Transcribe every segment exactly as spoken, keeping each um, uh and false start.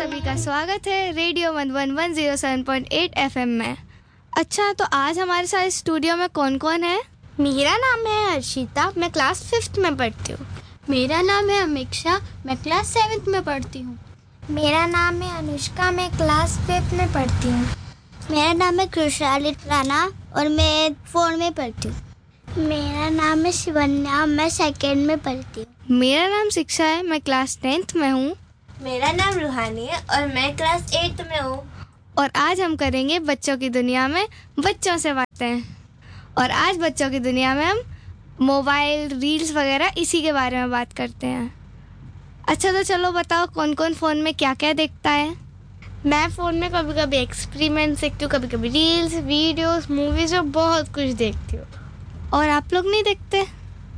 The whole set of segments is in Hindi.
सभी का स्वागत है radio Madhuban one zero seven point eight FM में। अच्छा, तो आज हमारे साथ स्टूडियो में कौन कौन है? मेरा नाम है हर्षिता, मैं क्लास फिफ्थ में पढ़ती हूँ। मेरा नाम है अमीक्षा, मैं क्लास सेवन्थ में पढ़ती हूँ। मेरा नाम है अनुष्का, मैं क्लास फिफ्थ में पढ़ती हूँ। मेरा नाम है खुशहाली राना और मैं फोर में पढ़ती हूँ। मेरा नाम है शिवन्या, मैं सेकेंड में पढ़ती हूँ। मेरा नाम शिक्षा है, मैं क्लास टेंथ में हूँ। मेरा नाम रूहानी है और मैं क्लास एट्थ में हूँ। और आज हम करेंगे बच्चों की दुनिया में बच्चों से बातें। और आज बच्चों की दुनिया में हम मोबाइल, रील्स वगैरह इसी के बारे में बात करते हैं। अच्छा, तो चलो बताओ कौन कौन फ़ोन में क्या क्या देखता है? मैं फ़ोन में कभी कभी एक्सपेरिमेंट्स देखती हूँ, कभी कभी रील्स, वीडियोस, मूवीज़ और बहुत कुछ देखती हूँ। और आप लोग नहीं देखते?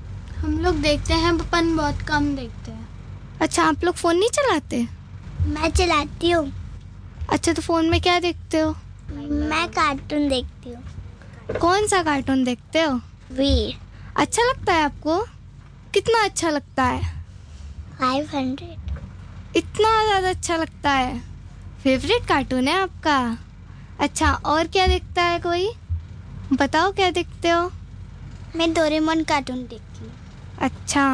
हम लोग देखते हैं, अपन बहुत कम देखते हैं। अच्छा, आप लोग फ़ोन नहीं चलाते? मैं चलाती हूँ। अच्छा, तो फ़ोन में क्या देखते हो? मैं कार्टून देखती हूँ। कौन सा कार्टून देखते हो? वीर। अच्छा लगता है आपको? कितना अच्छा लगता है? Five hundred. इतना ज़्यादा अच्छा लगता है? फेवरेट कार्टून है आपका? अच्छा, और क्या देखता है कोई? बताओ क्या देखते हो? मैं डोरेमोन कार्टून देखती हूँ। अच्छा,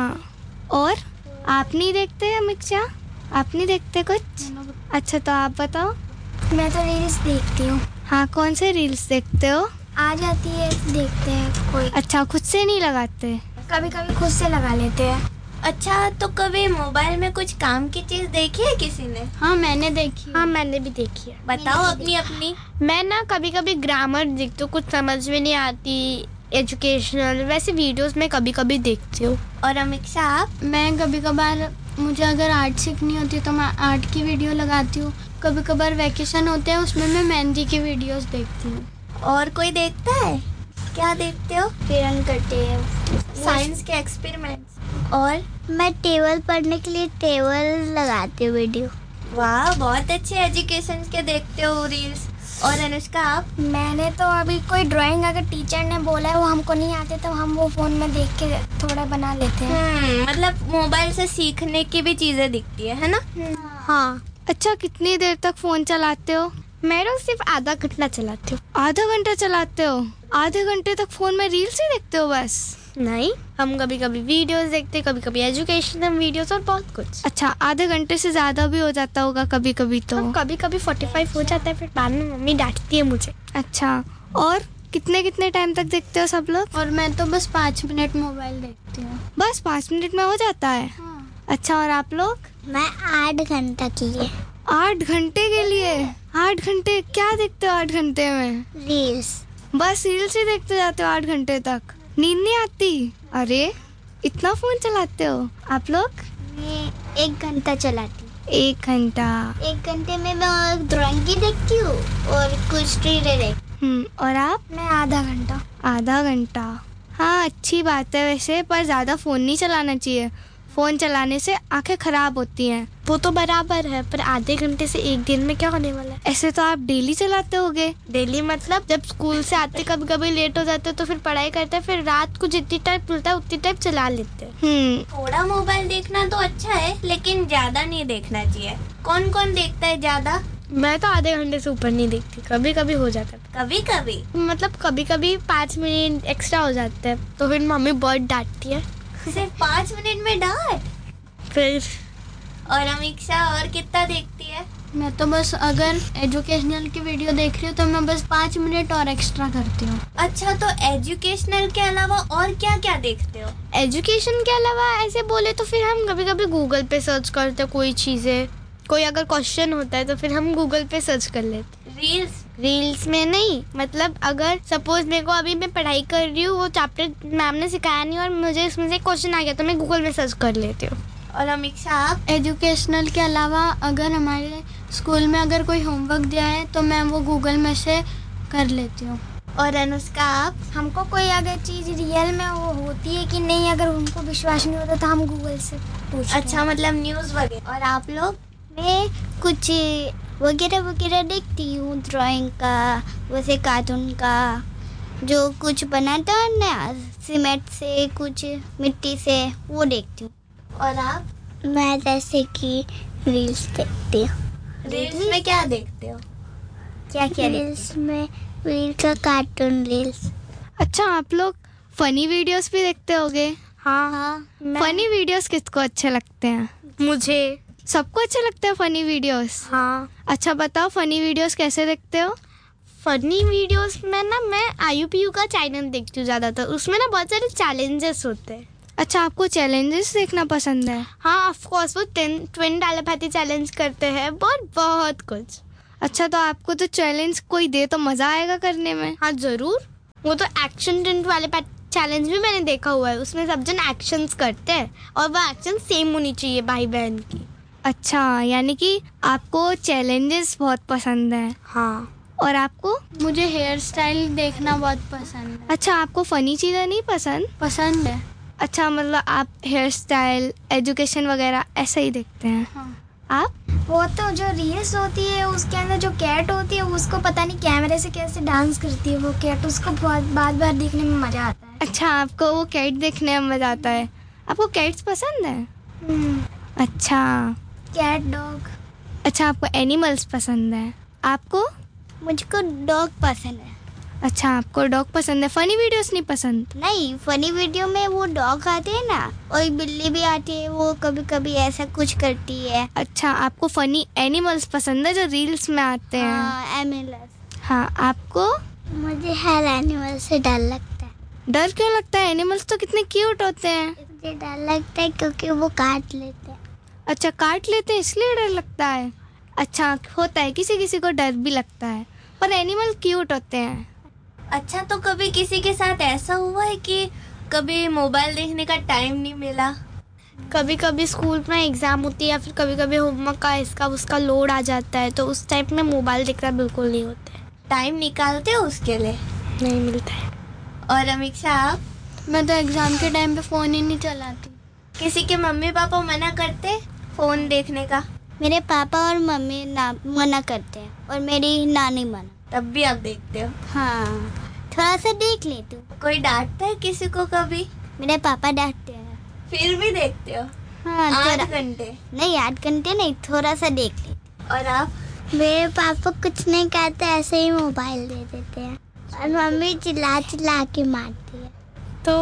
और आप नहीं देखते अमीक्षा? आप नहीं देखते कुछ? अच्छा, तो आप बताओ। मैं तो रील्स देखती हूँ। हाँ, कौन से रील्स देखते हो? आ जाती है देखते हैं कोई। अच्छा, खुद से नहीं लगाते? कभी कभी खुद से लगा लेते हैं। अच्छा, तो कभी मोबाइल में कुछ काम की चीज़ देखी है किसी ने? हाँ, मैंने देखी है। हाँ, मैंने भी देखी है। बताओ अपनी अपनी। मैं ना कभी कभी ग्रामर देखती हूँ, कुछ समझ में नहीं आती, एजुकेशनल वैसे वीडियोस में कभी कभी देखती हूँ। और अमीक्षा आप? मैं कभी कभार, मुझे अगर आर्ट सीखनी होती है तो मैं आर्ट की वीडियो लगाती हूँ। कभी कभार वैकेशन होते हैं, उसमें मैं मेहंदी की वीडियोस देखती हूँ। और कोई देखता है? क्या देखते हो? किरण करते हैं साइंस के एक्सपेरिमेंट्स। और मैं टेबल पढ़ने के लिए टेबल लगाती हूँ वीडियो। वाह, बहुत अच्छे एजुकेशन के देखते हो रील्स। और अनुष्का आप? मैंने तो अभी कोई ड्राइंग अगर टीचर ने बोला है वो हमको नहीं आते तो हम वो फ़ोन में देख के थोड़ा बना लेते हैं। हम्म, मतलब मोबाइल से सीखने की भी चीज़ें दिखती है है ना? हाँ। अच्छा, कितनी देर तक फ़ोन चलाते हो? मैं रोज सिर्फ आधा घंटा चलाती हूँ। आधा घंटा चलाते हो? आधे घंटे तक फ़ोन में रील्स ही देखते हो बस? नहीं, हम कभी कभी वीडियोस देखते, कभी कभी एजुकेशनल वीडियोस और बहुत कुछ। अच्छा, आधे घंटे से ज़्यादा भी हो जाता होगा कभी कभी तो? हाँ, कभी कभी फोर्टी फाइव हो जाता है, फिर बाद में मम्मी डांटती है मुझे। अच्छा, और कितने कितने टाइम तक देखते हो सब लोग? और मैं तो बस पाँच मिनट मोबाइल देखती हूँ। बस पाँच मिनट में हो जाता है? हाँ। अच्छा, और आप लोग? मैं आठ घंटा के लिए। आठ घंटे के लिए? आठ घंटे क्या देखते हो आठ घंटे में? रील्स। बस रील्स ही देखते जाते हो आठ घंटे तक? नींद नहीं आती? अरे, इतना फोन चलाते हो आप लोग? मैं एक घंटा चलाती हूँ। एक घंटा? एक घंटे में मैं ड्राइंग की देखती हूँ और कुछ रीलें देखती हूँ। और आप? मैं आधा घंटा। आधा घंटा? हाँ, अच्छी बात है वैसे, पर ज़्यादा फ़ोन नहीं चलाना चाहिए। फ़ोन चलाने से आंखें ख़राब होती हैं। वो तो बराबर है, पर आधे घंटे से एक दिन में क्या होने वाला है? ऐसे तो आप डेली चलाते होगे? डेली मतलब जब स्कूल से आते कभी कभी लेट हो जाते तो फिर पढ़ाई करते हैं, फिर रात को जितनी टाइम मिलता है उतनी टाइम चला लेते हैं। हम्म थोड़ा मोबाइल देखना तो अच्छा है, लेकिन ज्यादा नहीं देखना चाहिए। कौन कौन देखता है ज्यादा? मैं तो आधे घंटे से ऊपर नहीं देखती, कभी कभी हो जाता है। कभी कभी मतलब कभी कभी पाँच मिनट एक्स्ट्रा हो जाते हैं तो फिर मम्मी बहुत डांटती है। सिर्फ पाँच मिनट में डांट? फिर और अमीक्षा और कितना देखती है? मैं तो बस अगर एजुकेशनल की वीडियो देख रही हूँ तो मैं बस पाँच मिनट और एक्स्ट्रा करती हूँ। अच्छा, तो एजुकेशनल के अलावा और क्या क्या देखते हो? एजुकेशन के अलावा ऐसे बोले तो फिर हम कभी कभी गूगल पे सर्च करते कोई चीज़ें, कोई अगर क्वेश्चन होता है तो फिर हम गूगल पे सर्च कर लेते। रील्स? रील्स में नहीं, मतलब अगर सपोज मेरे को अभी मैं पढ़ाई कर रही हूँ, वो चैप्टर मैम ने सिखाया नहीं और मुझे इसमें से क्वेश्चन आ गया तो मैं गूगल में सर्च कर लेती हूँ। और अमीक्षा आप? एजुकेशनल के अलावा अगर हमारे स्कूल में अगर कोई होमवर्क दिया है तो मैं वो गूगल में से कर लेती हूँ। और अनुष्का आप? हमको कोई अगर चीज़ रियल में वो होती है कि नहीं, अगर उनको विश्वास नहीं होता तो हम गूगल से पूछते हैं। अच्छा, मतलब न्यूज़ वगैरह। और आप लोग? मैं कुछ वगैरह वगैरह देखती हूँ, ड्राइंग का, वैसे कार्टून का, जो कुछ बनाता है ना सीमेंट से, कुछ मिट्टी से, वो देखती हूँ। और आप? मैं जैसे कि रील्स देखती हूँ। रील्स में क्या देखते हो? क्या क्या रील्स में? रील्स और कार्टून रील्स। अच्छा, आप लोग फनी वीडियोस भी देखते होगे? हाँ हाँ फनी वीडियोस किसको अच्छे लगते हैं? मुझे। सबको अच्छे लगते हैं फनी वीडियोस? हाँ। अच्छा बताओ, फनी वीडियोस कैसे देखते हो? फनी वीडियोस में ना मैं आई पी यू का चैनल देखती हूँ ज़्यादातर। उसमें ना बहुत सारे चैलेंजेस होते हैं। अच्छा, आपको चैलेंजेस देखना पसंद है? हाँ ऑफ कोर्स, वो टेन ट्विन टेलीपैथी चैलेंज करते हैं, बहुत बहुत कुछ। अच्छा, तो आपको तो चैलेंज कोई दे तो मजा आएगा करने में। हाँ जरूर, वो तो एक्शन ट्विन टेलीपैथी चैलेंज भी मैंने देखा हुआ है। उसमें सब जन एक्शंस करते हैं और वो एक्शन सेम होनी चाहिए भाई बहन की। अच्छा, यानी कि आपको चैलेंजेस बहुत पसंद है। हाँ। और आपको? मुझे हेयर स्टाइल देखना बहुत पसंद है। अच्छा, आपको फनी चीज़ें नहीं पसंद? पसंद है। अच्छा, मतलब आप हेयर स्टाइल, एजुकेशन वगैरह ऐसे ही देखते हैं? हाँ। आप? वो तो जो रील्स होती है उसके अंदर जो कैट होती है उसको पता नहीं कैमरे से कैसे डांस करती है वो कैट, उसको बहुत बार बार देखने में मजा आता है। अच्छा, आपको वो कैट देखने में मजा आता है। आपको कैट्स पसंद है? अच्छा। Cat, dog. अच्छा, आपको एनिमल्स पसंद है। आपको? मुझको डॉग पसंद है। अच्छा, आपको डॉग पसंद है, फनी वीडियोस नहीं पसंद? नहीं, फनी वीडियो में वो डॉग आते हैं ना, और बिल्ली भी आती है, वो कभी कभी ऐसा कुछ करती है। अच्छा, आपको फनी एनिमल्स पसंद है जो रील्स में आते हैं? हाँ, एनिमल्स। हाँ, आपको? मुझे हर एनिमल से डर लगता है। डर क्यों लगता है? एनिमल्स तो कितने क्यूट होते हैं। मुझे डर लगता है क्योंकि वो काट लेते हैं। अच्छा, काट लेते हैं इसलिए डर लगता है। अच्छा, होता है, किसी किसी को डर भी लगता है, पर एनिमल क्यूट होते हैं। अच्छा, तो कभी किसी के साथ ऐसा हुआ है कि कभी मोबाइल देखने का टाइम नहीं मिला? कभी कभी स्कूल में एग्जाम होती है या फिर कभी कभी होमवर्क का इसका उसका लोड आ जाता है, तो उस टाइम में मोबाइल देखना बिल्कुल नहीं होता है। टाइम निकालते हो उसके लिए? नहीं मिलता है। और अमीक्षा, आप? मैं तो एग्जाम के टाइम पे फ़ोन ही नहीं चलाती। किसी के मम्मी पापा मना करते फोन देखने का? मेरे पापा और मम्मी ना मना करते हैं और मेरी नानी मना। तब भी आप देखते हो? हाँ, थोड़ा सा देख लेती हूँ। कोई डांटता है किसी को कभी? मेरे पापा डांटते हैं। फिर भी देखते हो? हाँ, आठ थोड़ा। घंटे? नहीं, आठ घंटे नहीं, थोड़ा सा देख लेती। और आप? मेरे पापा कुछ नहीं कहते, ऐसे ही मोबाइल दे देते हैं और मम्मी चिल्ला चिल्ला के मारती है। तो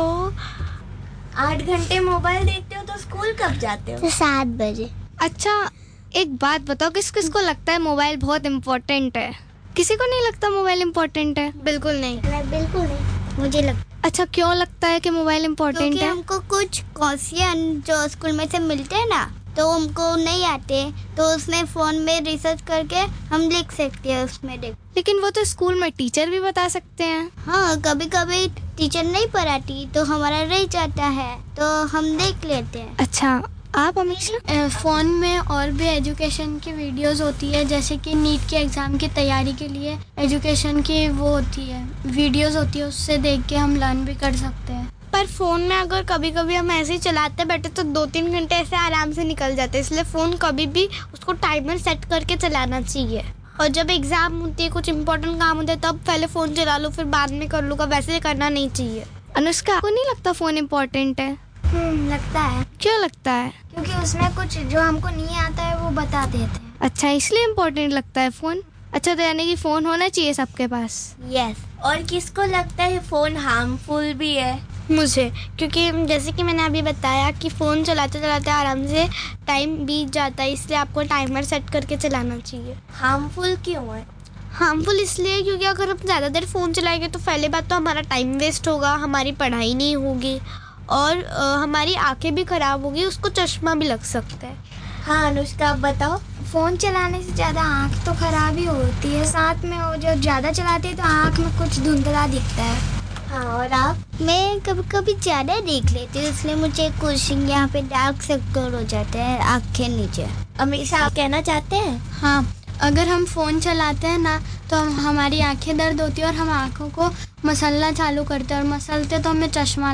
आठ घंटे मोबाइल देखते हो तो स्कूल कब जाते हो? तो सात बजे। अच्छा, एक बात बताओ, किस किस को लगता है मोबाइल बहुत इम्पोर्टेंट है? किसी को नहीं लगता मोबाइल इम्पोर्टेंट है? बिल्कुल नहीं। मैं बिल्कुल नहीं, मुझे लगता। अच्छा, क्यों लगता है कि मोबाइल इम्पोर्टेंट क्योंकि है? हमको कुछ क्वेश्चन जो स्कूल में से मिलते हैं ना, तो हमको नहीं आते, तो उसमें फोन में रिसर्च करके हम लिख सकते हैं उसमें देख। लेकिन वो तो स्कूल में टीचर भी बता सकते हैं। हाँ, कभी कभी टीचर नहीं पढ़ाती तो हमारा रह जाता है, तो हम देख लेते हैं। अच्छा, आप अमीक्षा? फ़ोन में और भी एजुकेशन की वीडियोस होती है, जैसे कि नीट के एग्ज़ाम की तैयारी के लिए एजुकेशन की वो होती है, वीडियोस होती है, उससे देख के हम लर्न भी कर सकते हैं। पर फ़ोन में अगर कभी कभी हम ऐसे ही चलाते बैठे तो दो तीन घंटे ऐसे आराम से निकल जाते हैं, इसलिए फ़ोन कभी भी उसको टाइमर सेट करके चलाना चाहिए। और जब एग्ज़ाम होती है, कुछ इंपॉर्टेंट काम होता है, तब पहले फ़ोन चला लो, फिर बाद में कर लूँगा, वैसे करना नहीं चाहिए। अनुष्का, आपको नहीं लगता फ़ोन इम्पोर्टेंट है? हम्म लगता है, क्यों लगता है? क्योंकि उसमें कुछ जो हमको नहीं आता है वो बता देते हैं। अच्छा, इसलिए इम्पोर्टेंट लगता है फ़ोन। अच्छा, तो यानी कि फ़ोन होना चाहिए सबके पास? यस। और किसको लगता है फोन हार्मफुल भी है? मुझे, क्योंकि जैसे कि मैंने अभी बताया कि फ़ोन चलाते चलाते आराम से टाइम बीत जाता है, इसलिए आपको टाइमर सेट करके चलाना चाहिए। हार्मफुल क्यों है? हार्मफुल इसलिए क्योंकि अगर हम ज़्यादा देर फ़ोन चलाएंगे तो पहले बात तो हमारा टाइम वेस्ट होगा, हमारी पढ़ाई नहीं होगी और आ, हमारी आंखें भी ख़राब होगी, उसको चश्मा भी लग सकता है। हाँ अनुष्का, आप बताओ। फ़ोन चलाने से ज़्यादा आँख तो ख़राब ही होती है, साथ में वो जब ज़्यादा चलाते हैं तो आँख में कुछ धुंधला दिखता है। हाँ, और आप? मैं कभी कभी ज़्यादा देख लेती हूँ, इसलिए मुझे कुछ यहाँ पे डार्क सर्कल हो जाते हैं आँख के नीचे। अमीषा, आप कहना चाहते हैं? हाँ, अगर हम फ़ोन चलाते हैं ना तो हम हमारी आंखें दर्द होती है और हम आँखों को मसलना चालू करते हैं और मसलते तो हमें चश्मा लगता है।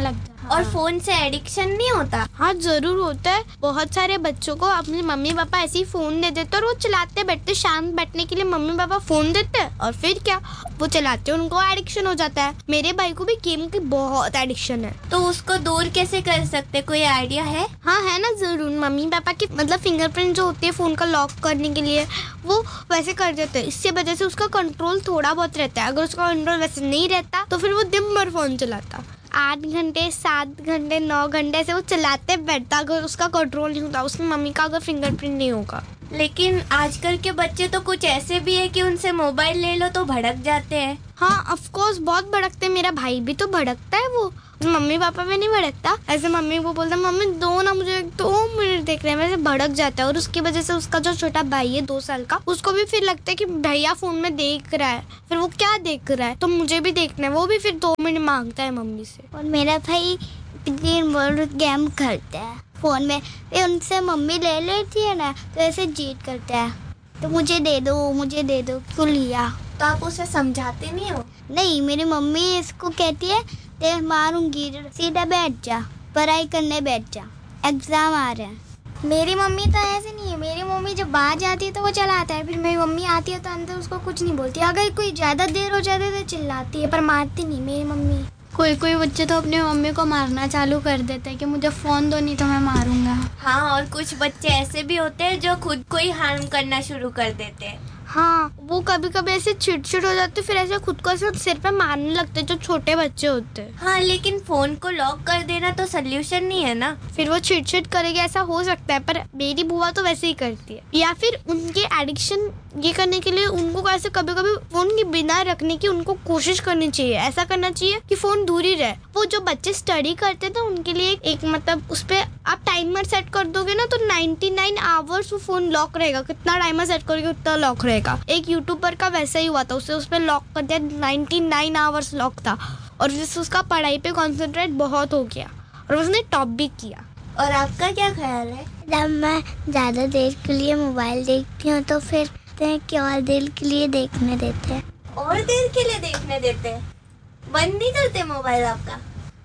और फोन से एडिक्शन नहीं होता? हाँ जरूर होता है। बहुत सारे बच्चों को अपने मम्मी पापा ऐसे ही फोन दे देते और वो चलाते बैठते, शांत बैठने के लिए मम्मी पापा फोन देते हैं और फिर क्या वो चलाते हैं, उनको एडिक्शन हो जाता है। मेरे भाई को भी गेम की बहुत एडिक्शन है। तो उसको दूर कैसे कर सकते, कोई आइडिया है? हाँ है ना जरूर। मम्मी पापा की मतलब फिंगरप्रिंट जो होती है फोन का लॉक करने के लिए वो वैसे कर देते हैं। इससे वजह से उसका कंट्रोल थोड़ा बहुत रहता है। अगर उसका कंट्रोल वैसे नहीं रहता तो फिर वो दिन भर फोन चलाता, आठ घंटे सात घंटे नौ घंटे से वो चलाते बैठता अगर उसका कंट्रोल नहीं होता, उसकी मम्मी का अगर फिंगरप्रिंट नहीं होगा। लेकिन आजकल के बच्चे तो कुछ ऐसे भी है कि उनसे मोबाइल ले लो तो भड़क जाते हैं। हाँ ऑफ कोर्स बहुत भड़कते हैं। मेरा भाई भी तो भड़कता है, वो मम्मी पापा में नहीं भड़कता। ऐसे मम्मी को बोलता मम्मी दो ना मुझे दो मिनट देख रहे हैं, वैसे भड़क जाता है। और उसकी वजह से उसका जो छोटा भाई है दो साल का, उसको भी फिर लगता है कि भैया फोन में देख रहा है, फिर वो क्या देख रहा है तो मुझे भी देखना है, वो भी फिर दो मिनट मांगता है मम्मी से। और मेरा भाई दिन भर गेम खेलता है फोन में, फिर उनसे मम्मी ले लेती है ना तो ऐसे जीत करता है, तो मुझे दे दो मुझे दे दो, क्यों लिया? तो आप उसे समझाते नहीं हो? नहीं, मेरी मम्मी इसको कहती है ते मारूंगी, सीधा बैठ जा, पढ़ाई करने बैठ जा, एग्जाम आ रहे हैं। मेरी मम्मी तो ऐसे नहीं है। मेरी मम्मी जब बाहर जाती है तो वो चलाता है, फिर मेरी मम्मी आती है तो अंदर उसको कुछ नहीं बोलती। अगर कोई ज़्यादा देर हो जाती है तो चिल्लाती है, पर मारती नहीं मेरी मम्मी। कोई कोई बच्चे तो अपनी मम्मी को मारना चालू कर देते हैं कि मुझे फ़ोन दो नहीं तो मैं मारूंगा। हाँ, और कुछ बच्चे ऐसे भी होते हैं जो खुद को ही हार्म करना शुरू कर देते हैं। हाँ वो कभी कभी ऐसे चिड़चिड़ हो जाते, फिर ऐसे खुद को ऐसे सिर पे मारने लगते जो छोटे बच्चे होते हैं। हाँ, लेकिन फोन को लॉक कर देना तो सोल्यूशन नहीं है ना। फिर वो चिड़चिड़ करेगी ऐसा हो सकता है, पर मेरी बुआ तो वैसे ही करती है। या फिर उनके एडिक्शन ये करने के लिए उनको ऐसे कभी कभी फोन के बिना रखने की उनको कोशिश करनी चाहिए। ऐसा करना चाहिए कि फोन दूर ही रहे। वो जो बच्चे स्टडी करते थे उनके लिए एक मतलब उस पे आप टाइमर सेट कर दोगे ना तो नाइन्टी नाइन आवर्स वो फोन लॉक रहेगा। कितना टाइमर सेट करोगे उतना लॉक रहेगा। एक यूट्यूबर का वैसा ही हुआ था, उसे उस पे लॉक कर दिया, नाइन्टी नाइन आवर्स लॉक था और जिससे उसका पढ़ाई पे कॉन्सेंट्रेट बहुत हो गया और उसने टॉप भी किया। और आपका क्या ख्याल है? जब मैं ज़्यादा देर के लिए मोबाइल देखती हूँ तो फिर कि और देर के लिए देखने देते हैं। और देर के लिए देखने देते हैं? बंद नहीं करते मोबाइल आपका?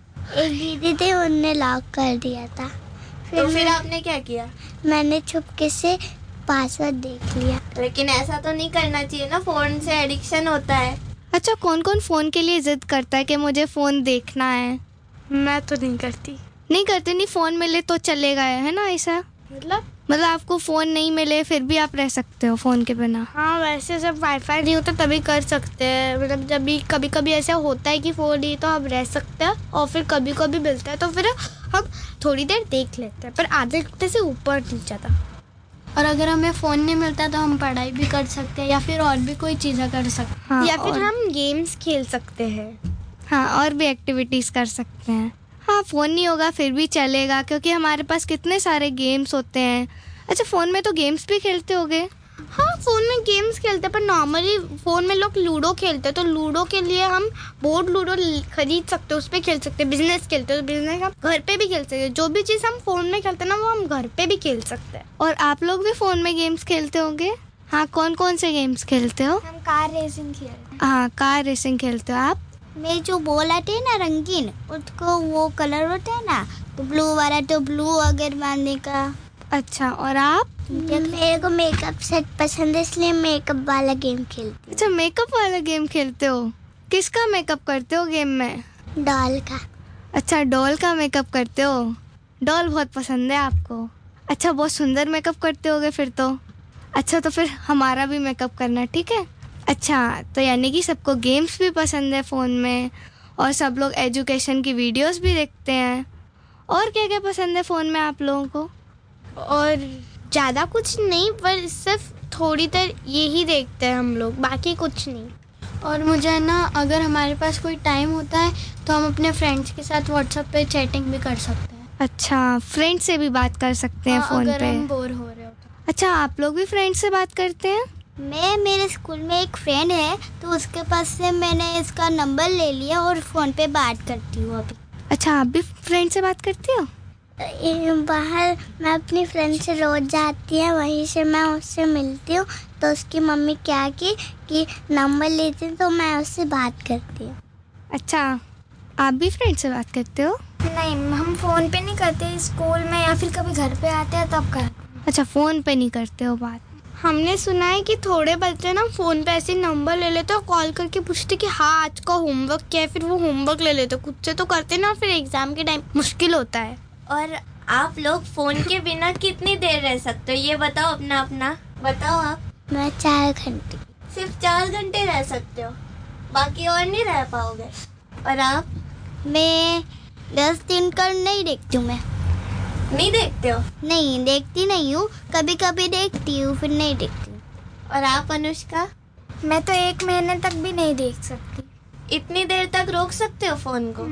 एक दीदी थी उनने लॉक कर दिया था, फिर तो फिर आपने क्या किया? मैंने चुपके से पासवर्ड देख लिया। लेकिन ऐसा तो नहीं करना चाहिए ना, फोन से एडिक्शन होता है। अच्छा, कौन कौन फ़ोन के लिए ज़िद करता है कि मुझे फ़ोन देखना है? मैं तो नहीं करती। नहीं करते? नहीं, फ़ोन मिले तो चलेगा, है ना ऐसा? मतलब मतलब आपको फ़ोन नहीं मिले फिर भी आप रह सकते हो फ़ोन के बिना? हाँ वैसे जब वाईफाई नहीं होता तभी कर सकते हैं। मतलब जब भी कभी कभी ऐसा होता है कि फ़ोन नहीं तो हम रह सकते हैं और फिर कभी कभी मिलता है तो फिर हम थोड़ी देर देख लेते हैं, पर आधे घंटे से ऊपर नहीं जाता। और अगर हमें फ़ोन नहीं मिलता तो हम पढ़ाई भी कर सकते हैं या फिर और भी कोई चीज़ें कर सकते हैं। हाँ, या फिर और, हम गेम्स खेल सकते हैं। हाँ, और भी एक्टिविटीज़ कर सकते हैं। हाँ, फ़ोन नहीं होगा फिर भी चलेगा क्योंकि हमारे पास कितने सारे गेम्स होते हैं। अच्छा, फ़ोन में तो गेम्स भी खेलते होगे? हाँ फ़ोन में गेम्स खेलते हैं, पर नॉर्मली फ़ोन में लोग लूडो खेलते हैं तो लूडो के लिए हम बोर्ड लूडो खरीद सकते हैं, उस पर खेल सकते हैं। बिजनेस खेलते हैं तो बिजनेस हम घर पे भी खेल सकते हैं। जो भी चीज़ हम फ़ोन में खेलते हैं ना वो हम घर पे भी खेल सकते हैं। और आप लोग भी फ़ोन में गेम्स खेलते होंगे? हाँ, कौन कौन से गेम्स खेलते हो? हम कार रेसिंग खेलते हैं। हाँ, कार रेसिंग खेलते हो आप? मेरी जो बॉल आती है ना रंगीन, उसको वो कलर होता है ना तो ब्लू वाला तो ब्लू अगर मारने का। अच्छा, और आप? मेरे को मेकअप सेट पसंद है इसलिए मेकअप वाला गेम खेलती हूँ। अच्छा, मेकअप वाला गेम खेलते हो? किसका मेकअप करते हो गेम में? डॉल का। अच्छा, डॉल का मेकअप करते हो। डॉल बहुत पसंद है आपको? अच्छा, बहुत सुंदर मेकअप करते होगे फिर तो। अच्छा, तो फिर हमारा भी मेकअप करना, ठीक है? अच्छा, तो यानी कि सबको गेम्स भी पसंद है फ़ोन में और सब लोग एजुकेशन की वीडियोस भी देखते हैं। और क्या क्या पसंद है फ़ोन में आप लोगों को? और ज़्यादा कुछ नहीं, पर सिर्फ थोड़ी देर यही देखते हैं हम लोग, बाकी कुछ नहीं। और मुझे ना अगर हमारे पास कोई टाइम होता है तो हम अपने फ्रेंड्स के साथ व्हाट्सएप पे चैटिंग भी कर सकते हैं। अच्छा, फ्रेंड से भी बात कर सकते हैं फ़ोन पे? अगर हम बोर हो रहे हो तो। अच्छा, आप लोग भी फ्रेंड से बात करते हैं? मैं मेरे स्कूल में एक फ्रेंड है तो उसके पास से मैंने इसका नंबर ले लिया और फ़ोन पे बात करती हूँ अभी। अच्छा, आप भी फ्रेंड से बात करती हो? बाहर मैं अपनी फ्रेंड से रोज़ जाती है, वहीं से मैं उससे मिलती हूँ तो उसकी मम्मी क्या की कि नंबर लेती तो मैं उससे बात करती हूँ। अच्छा, आप भी फ्रेंड से बात करते हो? नहीं, हम फ़ोन पे नहीं करते, स्कूल में या फिर कभी घर पे आते हैं तब करते। अच्छा, फ़ोन पे नहीं करते हो बात। हमने सुना है कि थोड़े बच्चे ना फ़ोन पे ऐसे नंबर ले लेते और कॉल करके पूछते कि हाँ आज का होमवर्क क्या है, फिर वो होमवर्क ले लेते। खुद से तो करते ना, फिर एग्ज़ाम के टाइम मुश्किल होता है। और आप लोग फ़ोन के बिना कितनी देर रह सकते हो, ये बताओ अपना अपना बताओ आप। मैं चार घंटे। सिर्फ चार घंटे रह सकते हो, बाकी और नहीं रह पाओगे। और आप? मैं दस दिन कर नहीं देखती हूँ। मैं नहीं देखते हो? नहीं देखती नहीं हूँ, कभी कभी देखती हूँ, फिर नहीं देखती हूँ। और आप अनुष्का? मैं तो एक महीने तक भी नहीं देख सकती। इतनी देर तक रोक सकते हो फ़ोन को?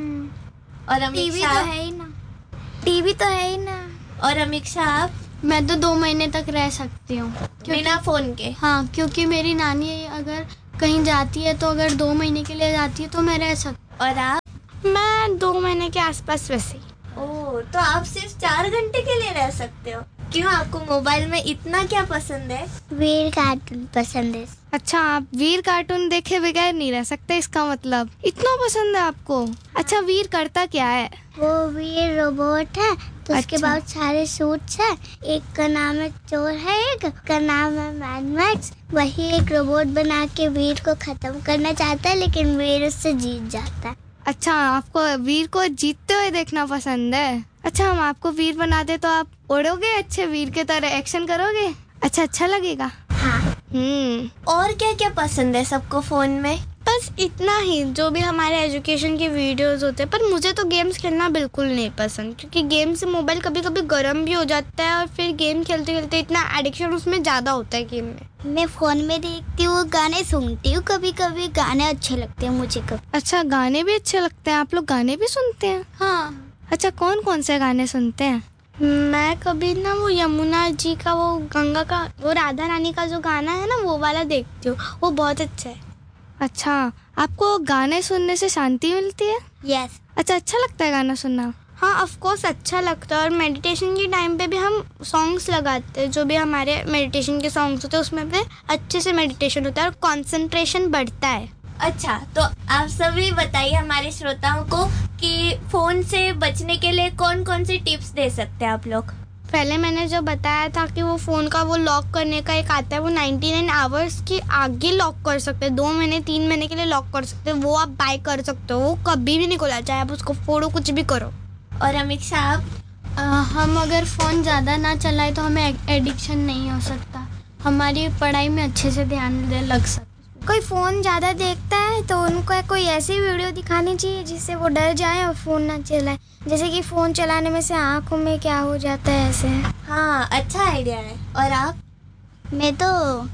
और टीवी अमीक्षा? तो है ही ना। टीवी तो है ही ना। और अमीक्षा आप? मैं तो दो महीने तक रह सकती हूँ बिना फ़ोन के? हाँ, क्योंकि मेरी नानी अगर कहीं जाती है तो अगर दो महीने के लिए जाती है तो मैं रह सकती। और आप? मैं दो महीने के आसपास वैसे ही। ओह, तो आप सिर्फ चार घंटे के लिए रह सकते हो। क्यों, आपको मोबाइल में इतना क्या पसंद है? वीर कार्टून पसंद है। अच्छा, आप वीर कार्टून देखे बगैर नहीं रह सकते, इसका मतलब इतना पसंद है आपको। अच्छा, वीर करता क्या है? वो वीर रोबोट है, तो उसके अच्छा। बाद सारे सूट्स है। एक का नाम है चोर है, एक का नाम है मैड मैक्स। वही एक रोबोट बना के वीर को खत्म करना चाहता है, लेकिन वीर उससे जीत जाता है। अच्छा, आपको वीर को जीतते हुए देखना पसंद है। अच्छा, हम आपको वीर बना दे तो आप उड़ोगे अच्छे वीर के तरह, एक्शन करोगे? अच्छा अच्छा लगेगा। हाँ। हम्म और क्या क्या पसंद है सबको फ़ोन में? बस इतना ही, जो भी हमारे एजुकेशन की वीडियोस होते हैं। पर मुझे तो गेम्स खेलना बिल्कुल नहीं पसंद, क्योंकि गेम से मोबाइल कभी कभी गर्म भी हो जाता है और फिर गेम खेलते खेलते इतना एडिक्शन उसमें ज़्यादा होता है गेम में। मैं फोन में देखती हूँ, गाने सुनती हूँ, कभी कभी गाने अच्छे लगते हैं मुझे। कभी अच्छा, गाने भी अच्छे लगते हैं? आप लोग गाने भी सुनते हैं? हाँ। अच्छा, कौन कौन से गाने सुनते हैं? मैं कभी ना वो यमुना जी का, वो गंगा का, वो राधा रानी का जो गाना है ना, वो वाला देखती हूँ। वो बहुत अच्छा है। अच्छा, आपको गाने सुनने से शांति मिलती है? यस। अच्छा, अच्छा लगता है गाना सुनना? हाँ, ऑफ कोर्स अच्छा लगता है। और मेडिटेशन के टाइम पे भी हम सॉन्ग्स लगाते हैं, जो भी हमारे मेडिटेशन के सॉन्ग्स होते हैं उसमें भी अच्छे से मेडिटेशन होता है और कंसंट्रेशन बढ़ता है। अच्छा, तो आप सभी बताइए हमारे श्रोताओं को कि फ़ोन से बचने के लिए कौन कौन सी टिप्स दे सकते हैं आप लोग? पहले मैंने जो बताया था कि वो फ़ोन का वो लॉक करने का एक आता है, वो निन्यानवे आवर्स के आगे लॉक कर सकते हैं। दो महीने तीन महीने के लिए लॉक कर सकते हैं। वो आप बाय कर सकते हो, वो कभी भी नहीं खोला, चाहे आप उसको फोड़ो, कुछ भी करो। और अमीक्षा आप? आ, हम अगर फ़ोन ज़्यादा ना चलाए तो हमें एडिक्शन नहीं हो सकता, हमारी पढ़ाई में अच्छे से ध्यान दे लग सकता। कोई फ़ोन ज़्यादा देखता है तो उनको कोई ऐसी वीडियो दिखानी चाहिए जिससे वो डर जाए और फ़ोन ना चलाए। जैसे कि फ़ोन चलाने में से आँखों में क्या हो जाता है, ऐसे। हाँ, अच्छा आइडिया है। और आप? मैं तो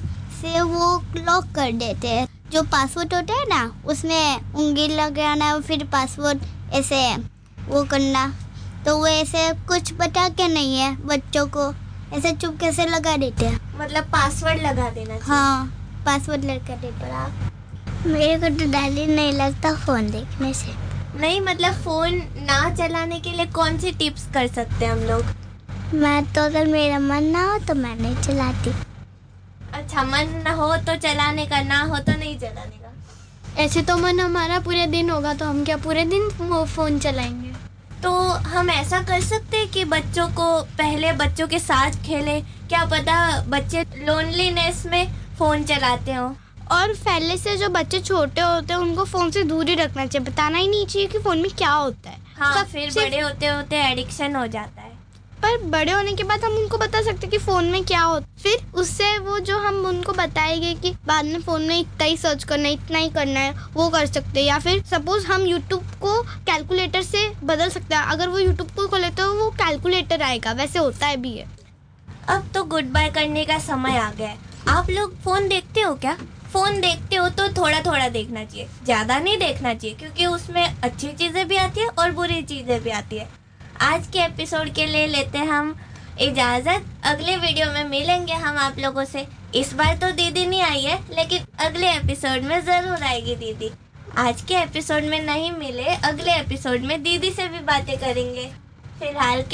से वो लॉक कर देते हैं, जो पासवर्ड होता है ना, उसमें उंगली लगाना, फिर पासवर्ड ऐसे वो करना। तो वो ऐसे कुछ बता के नहीं है बच्चों को, ऐसे चुपके से लगा देते हैं। मतलब पासवर्ड लगा देना चाहिए। हाँ, पासवर्ड लगा देते हैं। आप? मेरे को तो डर नहीं लगता फ़ोन देखने से। नहीं, मतलब फ़ोन ना चलाने के लिए कौन सी टिप्स कर सकते हैं हम लोग? मैं तो अगर मेरा मन ना हो तो मैं नहीं चलाती। अच्छा, मन ना हो तो चलाने का, ना हो तो नहीं चलाने का। ऐसे तो मन हमारा पूरे दिन होगा तो हम क्या पूरे दिन वो फ़ोन चलाएंगे? तो हम ऐसा कर सकते हैं कि बच्चों को पहले बच्चों के साथ खेलें। क्या पता बच्चे लोनलीनेस में फ़ोन चलाते हो। और पहले से जो बच्चे छोटे होते हैं उनको फ़ोन से दूर ही रखना चाहिए, बताना ही नहीं चाहिए कि फ़ोन में क्या होता है। हाँ, सब फिर सिर्फ- बड़े होते होते एडिक्शन हो जाता है। पर बड़े होने के बाद हम उनको बता सकते हैं कि फ़ोन में क्या होता है। फिर उससे वो जो हम उनको बताएंगे कि बाद में फ़ोन में इतना ही सर्च करना है, इतना ही करना है, वो कर सकते हैं। या फिर सपोज हम यूट्यूब को कैलकुलेटर से बदल सकते हैं। अगर वो यूट्यूब को खोले तो वो कैलकुलेटर आएगा, वैसे होता है भी है। अब तो गुड बाय करने का समय आ गया है। आप लोग फ़ोन देखते हो क्या? फ़ोन देखते हो तो थोड़ा थोड़ा देखना चाहिए, ज़्यादा नहीं देखना चाहिए, क्योंकि उसमें अच्छी चीज़ें भी आती है और बुरी चीज़ें भी आती है। आज के एपिसोड के लिए लेते हैं हम इजाज़त। अगले वीडियो में मिलेंगे हम आप लोगों से। इस बार तो दीदी नहीं आई है, लेकिन अगले एपिसोड में ज़रूर आएगी दीदी। आज के एपिसोड में नहीं मिले, अगले एपिसोड में दीदी से भी बातें करेंगे। फिलहाल के